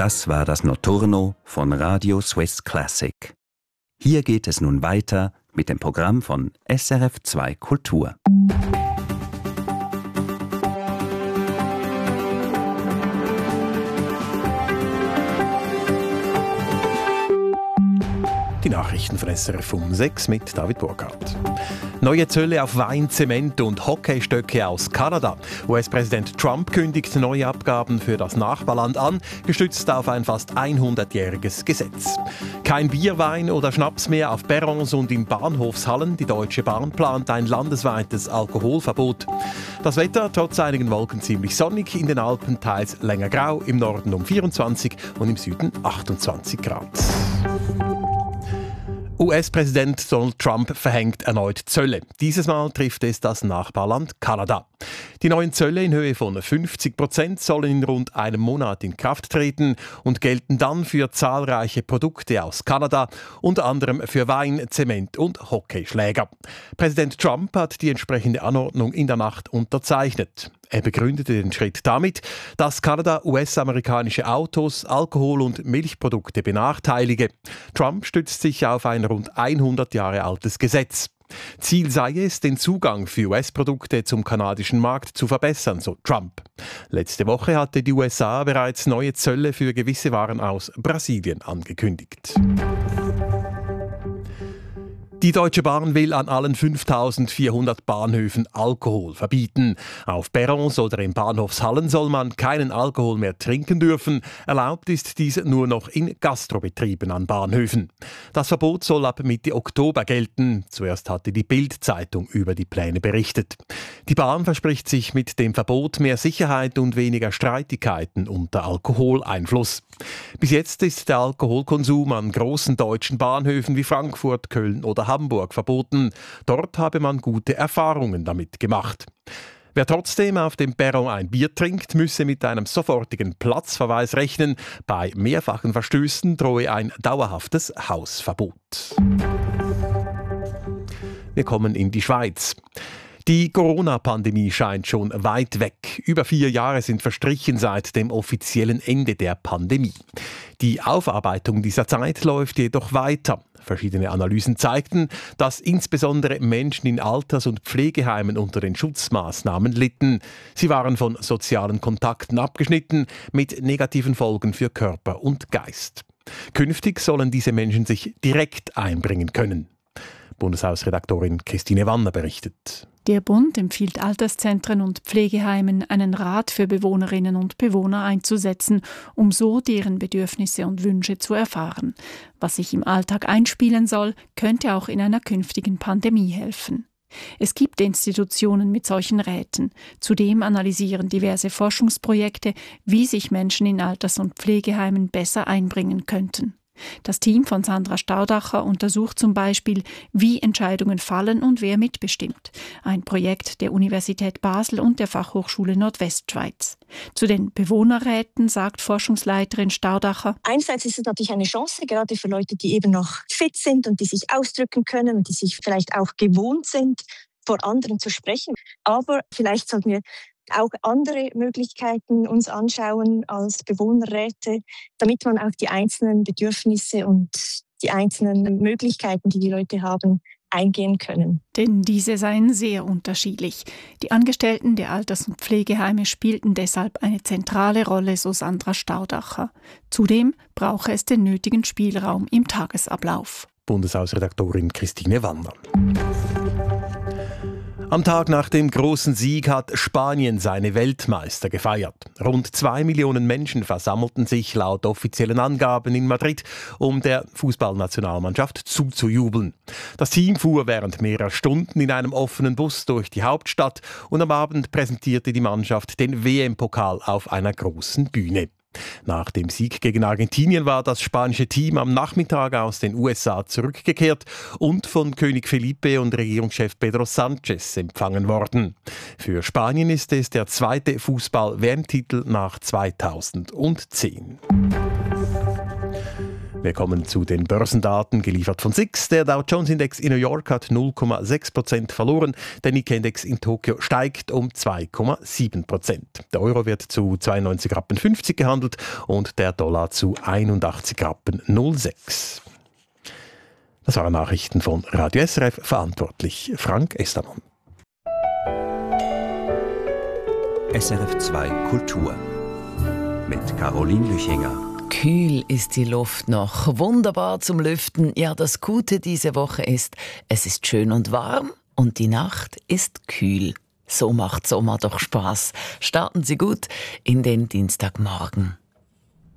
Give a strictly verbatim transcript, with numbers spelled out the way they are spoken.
Das war das Notturno von Radio Swiss Classic. Hier geht es nun weiter mit dem Programm von S R F zwei Kultur. Die Nachrichten von S R F um sechs mit David Burkhardt. Neue Zölle auf Wein, Zement und Hockeystöcke aus Kanada. U S-Präsident Trump kündigt neue Abgaben für das Nachbarland an, gestützt auf ein fast hundertjähriges Gesetz. Kein Bier, Wein oder Schnaps mehr auf Perrons und in Bahnhofshallen. Die Deutsche Bahn plant ein landesweites Alkoholverbot. Das Wetter trotz einigen Wolken ziemlich sonnig, in den Alpen teils länger grau, im Norden um vierundzwanzig und im Süden achtundzwanzig Grad. U S-Präsident Donald Trump verhängt erneut Zölle. Dieses Mal trifft es das Nachbarland Kanada. Die neuen Zölle in Höhe von fünfzig Prozent sollen in rund einem Monat in Kraft treten und gelten dann für zahlreiche Produkte aus Kanada, unter anderem für Wein, Zement und Hockeyschläger. Präsident Trump hat die entsprechende Anordnung in der Nacht unterzeichnet. Er begründete den Schritt damit, dass Kanada U S-amerikanische Autos, Alkohol- und Milchprodukte benachteilige. Trump stützt sich auf ein rund hundert Jahre altes Gesetz. Ziel sei es, den Zugang für U S-Produkte zum kanadischen Markt zu verbessern, so Trump. Letzte Woche hatte die U S A bereits neue Zölle für gewisse Waren aus Brasilien angekündigt. Die Deutsche Bahn will an allen fünftausendvierhundert Bahnhöfen Alkohol verbieten. Auf Perrons oder in Bahnhofshallen soll man keinen Alkohol mehr trinken dürfen. Erlaubt ist dies nur noch in Gastrobetrieben an Bahnhöfen. Das Verbot soll ab Mitte Oktober gelten. Zuerst hatte die Bild-Zeitung über die Pläne berichtet. Die Bahn verspricht sich mit dem Verbot mehr Sicherheit und weniger Streitigkeiten unter Alkoholeinfluss. Bis jetzt ist der Alkoholkonsum an großen deutschen Bahnhöfen wie Frankfurt, Köln oder Hamburg verboten. Dort habe man gute Erfahrungen damit gemacht. Wer trotzdem auf dem Perron ein Bier trinkt, müsse mit einem sofortigen Platzverweis rechnen. Bei mehrfachen Verstößen drohe ein dauerhaftes Hausverbot. Wir kommen in die Schweiz. Die Corona-Pandemie scheint schon weit weg. Über vier Jahre sind verstrichen seit dem offiziellen Ende der Pandemie. Die Aufarbeitung dieser Zeit läuft jedoch weiter. Verschiedene Analysen zeigten, dass insbesondere Menschen in Alters- und Pflegeheimen unter den Schutzmaßnahmen litten. Sie waren von sozialen Kontakten abgeschnitten, mit negativen Folgen für Körper und Geist. Künftig sollen diese Menschen sich direkt einbringen können. Bundeshausredaktorin Christine Wanner berichtet. Der Bund empfiehlt Alterszentren und Pflegeheimen, einen Rat für Bewohnerinnen und Bewohner einzusetzen, um so deren Bedürfnisse und Wünsche zu erfahren. Was sich im Alltag einspielen soll, könnte auch in einer künftigen Pandemie helfen. Es gibt Institutionen mit solchen Räten. Zudem analysieren diverse Forschungsprojekte, wie sich Menschen in Alters- und Pflegeheimen besser einbringen könnten. Das Team von Sandra Staudacher untersucht zum Beispiel, wie Entscheidungen fallen und wer mitbestimmt. Ein Projekt der Universität Basel und der Fachhochschule Nordwestschweiz. Zu den Bewohnerräten sagt Forschungsleiterin Staudacher: Einerseits ist es natürlich eine Chance, gerade für Leute, die eben noch fit sind und die sich ausdrücken können und die sich vielleicht auch gewohnt sind, vor anderen zu sprechen. Aber vielleicht sollten wir auch andere Möglichkeiten uns anschauen als Bewohnerräte, damit man auf die einzelnen Bedürfnisse und die einzelnen Möglichkeiten, die die Leute haben, eingehen können. Denn diese seien sehr unterschiedlich. Die Angestellten der Alters- und Pflegeheime spielten deshalb eine zentrale Rolle, so Sandra Staudacher. Zudem brauche es den nötigen Spielraum im Tagesablauf. Bundeshausredaktorin Christine Wanner. Am Tag nach dem großen Sieg hat Spanien seine Weltmeister gefeiert. Rund zwei Millionen Menschen versammelten sich laut offiziellen Angaben in Madrid, um der Fußballnationalmannschaft zuzujubeln. Das Team fuhr während mehrerer Stunden in einem offenen Bus durch die Hauptstadt und am Abend präsentierte die Mannschaft den W M-Pokal auf einer großen Bühne. Nach dem Sieg gegen Argentinien war das spanische Team am Nachmittag aus den U S A zurückgekehrt und von König Felipe und Regierungschef Pedro Sánchez empfangen worden. Für Spanien ist es der zweite Fußball-W M-Titel nach zweitausendzehn. Wir kommen zu den Börsendaten, geliefert von S I X. Der Dow Jones Index in New York hat null Komma sechs Prozent verloren. Der Nikkei Index in Tokio steigt um zwei Komma sieben Prozent. Der Euro wird zu zweiundneunzig Rappen fünfzig gehandelt und der Dollar zu einundachtzig Rappen null sechs. Das waren Nachrichten von Radio S R F, verantwortlich Frank Estermann. S R F zwei Kultur mit Caroline Lüchinger. Kühl ist die Luft noch, wunderbar zum Lüften. Ja, das Gute diese Woche ist, es ist schön und warm und die Nacht ist kühl. So macht Sommer doch Spaß. Starten Sie gut in den Dienstagmorgen.